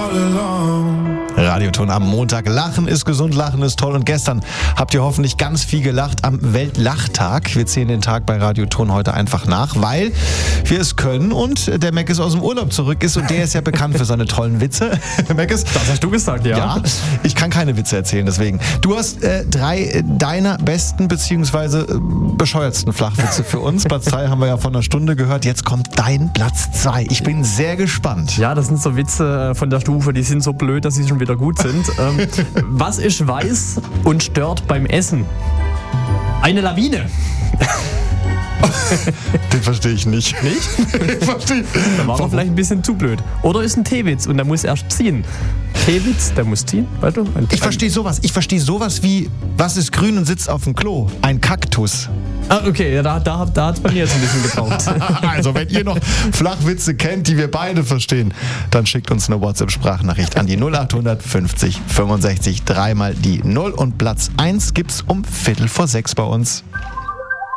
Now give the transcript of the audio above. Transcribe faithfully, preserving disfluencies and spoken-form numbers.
Radioton am Montag. Lachen ist gesund, Lachen ist toll. Und gestern habt ihr hoffentlich ganz viel gelacht am Weltlachtag. Wir zählen den Tag bei Radioton heute einfach nach, weil wir es können und der Meckes aus dem Urlaub zurück ist und der ist ja bekannt für seine tollen Witze. Meckes? Das hast du gesagt, ja. Ja, ich kann keine Witze erzählen, deswegen. Du hast äh, drei deiner besten bzw. Äh, bescheuertsten Flachwitze für uns. Platz drei haben wir ja vor einer Stunde gehört. Jetzt kommt dein Platz zwei. Ich bin sehr gespannt. Ja, das sind so Witze von der Stufe, die sind so blöd, dass sie schon wieder gut sind. ähm, was ist weiß und stört beim Essen? Eine Lawine. Den verstehe ich nicht. Nicht? Den verstehe ich. Da war er vielleicht ein bisschen zu blöd. Oder ist ein Teewitz und der muss erst ziehen. Teewitz, der muss ziehen, weißt du? Ein, ich verstehe sowas. Ich verstehe sowas wie, was ist grün und sitzt auf dem Klo? Ein Kaktus. Ah, okay, ja, da, da, da hat es bei mir jetzt ein bisschen gebraucht. Also, wenn ihr noch Flachwitze kennt, die wir beide verstehen, dann schickt uns eine WhatsApp-Sprachnachricht an die null acht fünfzig fünfundsechzig, dreimal die null und Platz eins gibt's um Viertel vor sechs bei uns.